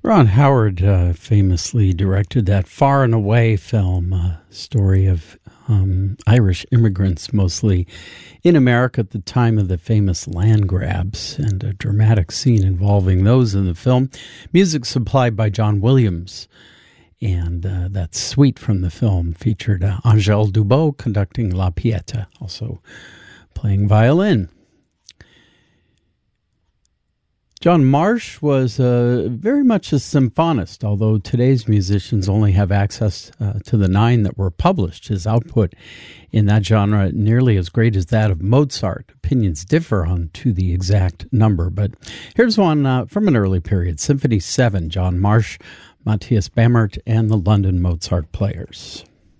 Ron Howard famously directed that Far and Away film, story of Irish immigrants, mostly in America at the time of the famous land grabs, and a dramatic scene involving those in the film. Music supplied by John Williams. And that suite from the film featured Angèle Dubot conducting La Pieta, also playing violin. John Marsh was very much a symphonist, although today's musicians only have access to the 9 that were published. His output in that genre nearly as great as that of Mozart. Opinions differ on to the exact number, but here's one from an early period, Symphony 7, John Marsh, Matthias Bamert, and the London Mozart Players.